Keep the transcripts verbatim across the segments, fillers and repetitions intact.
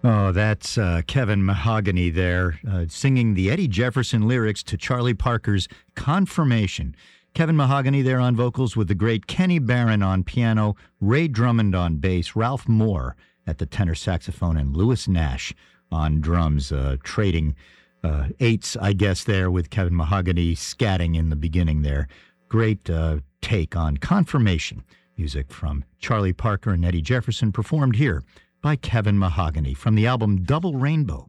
Oh, that's uh, Kevin Mahogany there, uh, singing the Eddie Jefferson lyrics to Charlie Parker's Confirmation. Kevin Mahogany there on vocals with the great Kenny Barron on piano, Ray Drummond on bass, Ralph Moore at the tenor saxophone, and Lewis Nash on drums, uh, trading uh, eights, I guess, there with Kevin Mahogany scatting in the beginning there. Great uh, take on Confirmation, music from Charlie Parker and Eddie Jefferson, performed here by Kevin Mahogany from the album Double Rainbow.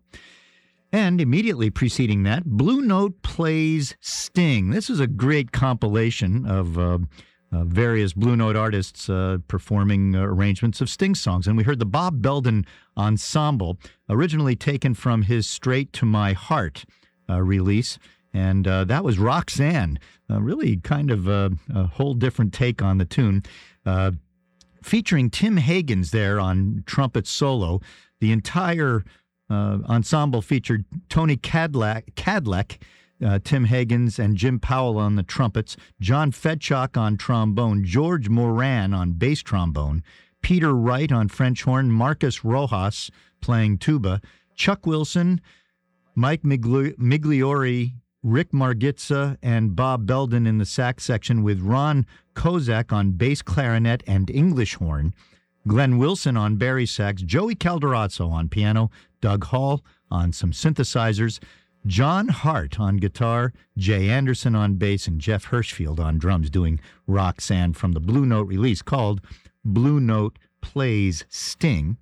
And immediately preceding that, Blue Note plays Sting. This is a great compilation of uh, uh, various Blue Note artists uh, performing uh, arrangements of Sting songs. And we heard the Bob Belden Ensemble, originally taken from his Straight to My Heart uh, release. And uh, that was Roxanne, uh, really kind of a, a whole different take on the tune. Uh, featuring Tim Higgins there on trumpet solo. The entire uh, ensemble featured Tony Cadlack, Cadleck, uh, Tim Higgins, and Jim Powell on the trumpets, John Fedchock on trombone, George Moran on bass trombone, Peter Wright on French horn, Marcus Rojas playing tuba, Chuck Wilson, Mike Migli- Migliori, Rick Margitza, and Bob Belden in the sax section, with Ron Kozak on bass clarinet and English horn, Glenn Wilson on bari sax, Joey Calderazzo on piano, Doug Hall on some synthesizers, John Hart on guitar, Jay Anderson on bass, and Jeff Hirschfield on drums, doing Roxanne from the Blue Note release called Blue Note Plays Sting.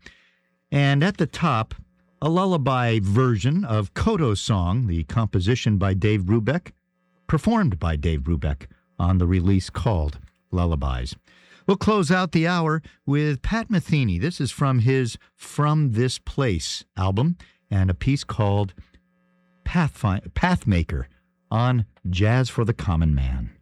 And at the top, a lullaby version of Koto's song, the composition by Dave Brubeck, performed by Dave Brubeck on the release called Lullabies. We'll close out the hour with Pat Metheny. This is from his From This Place album, and a piece called Pathfi- Pathmaker on Jazz for the Common Man.